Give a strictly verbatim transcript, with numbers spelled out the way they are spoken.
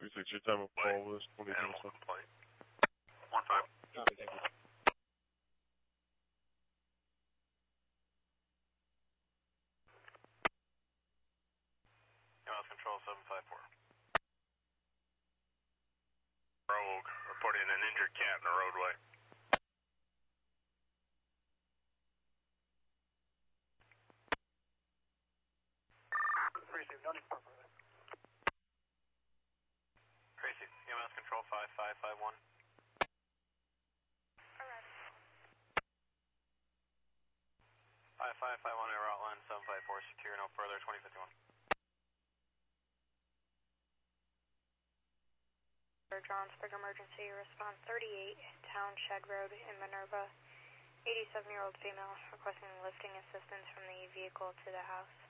six, your time of call was twenty twenty-seven. one five. Copy, thank you. U S Control seven five four. Rogue, reporting an injured cat in the roadway. Receive, no need for further. Tracy, U S Control five five five one. five five five one, air outline seven five four, secure no further, twenty fifty-one. John Sprigg emergency response thirty-eight, Town Shed Road in Minerva. eighty-seven year old female requesting lifting assistance from the vehicle to the house.